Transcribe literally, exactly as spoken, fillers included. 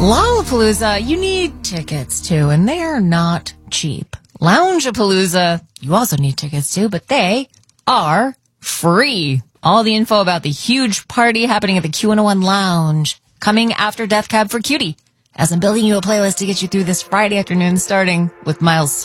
Lollapalooza, you need tickets to, and they're not cheap. Loungapalooza, you also need tickets to, but they are free. All the info about the huge party happening at the Q one oh one Lounge, coming after Death Cab for Cutie, as I'm building you a playlist to get you through this Friday afternoon, starting with Miles